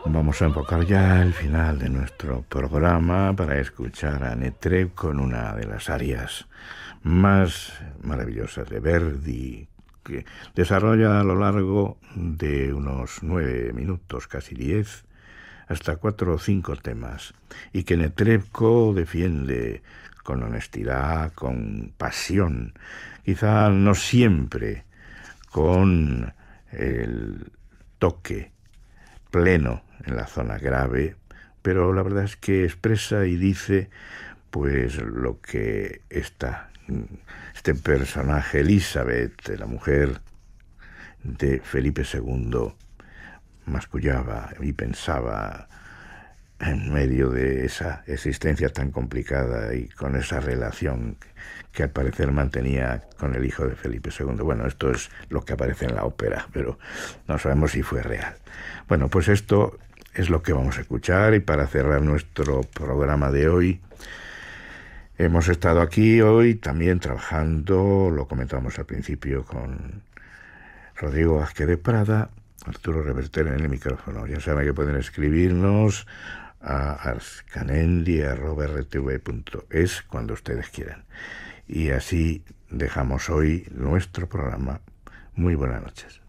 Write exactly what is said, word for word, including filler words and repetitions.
Vamos a enfocar ya el final de nuestro programa para escuchar a Netrebko con una de las arias más maravillosas de Verdi, que desarrolla a lo largo de unos nueve minutos, casi diez, hasta cuatro o cinco temas, y que Netrebko defiende con honestidad, con pasión, quizá no siempre con el toque pleno en la zona grave, pero la verdad es que expresa y dice pues lo que esta, este personaje Elizabeth, la mujer de Felipe segundo, mascullaba y pensaba en medio de esa existencia tan complicada y con esa relación que, que al parecer mantenía con el hijo de Felipe segundo. Bueno, esto es lo que aparece en la ópera, pero no sabemos si fue real. Bueno, pues esto es lo que vamos a escuchar, y para cerrar nuestro programa de hoy, hemos estado aquí hoy también trabajando, lo comentamos al principio, con Rodrigo Vázquez de Prada, Arturo Reverter en el micrófono. Ya saben que pueden escribirnos a arscanendi arroba r t v punto es cuando ustedes quieran. Y así dejamos hoy nuestro programa. Muy buenas noches.